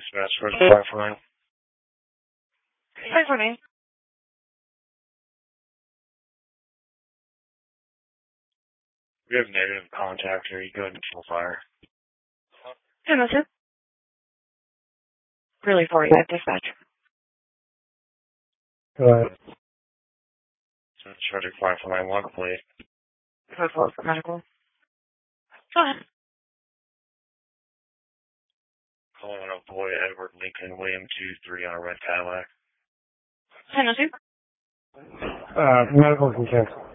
Dispatch for the Firefly. Hi, for me. We have negative contact here. You go ahead and kill fire. Hey, Mr. Really sorry, that dispatch. Go ahead. So Charger Firefly 1, please. So close for medical. Go ahead. Calling on a boy, Edward Lincoln, William 2-3 on a red Cadillac. Hey, Mr. Medical can cancel.